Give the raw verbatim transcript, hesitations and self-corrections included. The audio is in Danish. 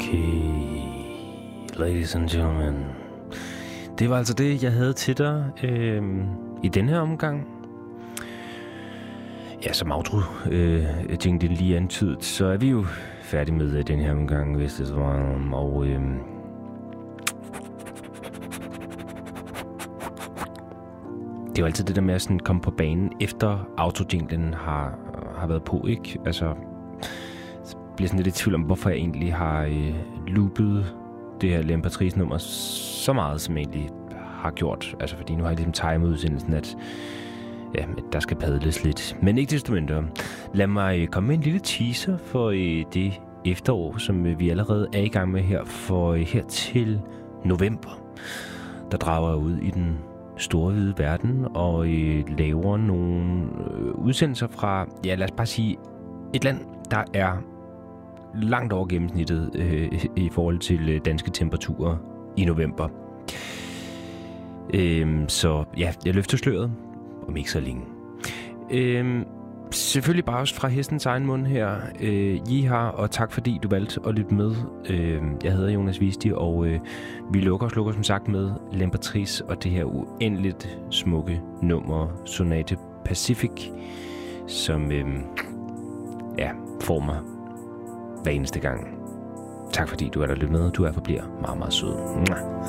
Okay, ladies and gentlemen. Det var altså det, jeg havde til dig øh, i denne her omgang. Ja, som outro, øh, jeg tænkte det lige antydet, så er vi jo færdige med den her omgang, hvis det var. Og øh, det er jo altid det der med at sådan komme på banen, efter autojinglen har, har været på, ikke? Altså, så bliver sådan lidt i tvivl om, hvorfor jeg egentlig har øh, loopet det her L'Impératrice nummer så meget, som jeg egentlig har gjort. Altså, fordi nu har jeg ligesom timet udsendelsen, at ja, der skal padles lidt. Men ikke desto mindre. Lad mig komme med en lille teaser for øh, det efterår, som øh, vi allerede er i gang med her. For øh, her til november, der drager jeg ud i den store hvide verden og øh, laver nogle øh, udsendelser fra, ja, lad os bare sige, et land, der er langt over gennemsnittet øh, i forhold til øh, danske temperaturer i november. Øh, så ja, jeg løfter sløret om ikke så længe. Øh, selvfølgelig bare også fra hestens egen mund her. Øh, I har, og tak fordi du valgte at lytte med. Øh, jeg hedder Jonas Visti, og øh, vi lukker og slukker som sagt med L'Impératrice og det her uendeligt smukke nummer Sonate Pacific, som øh, ja, får mig hver eneste gang. Tak fordi du er der lyttet med. Du er forbliver meget, meget sød.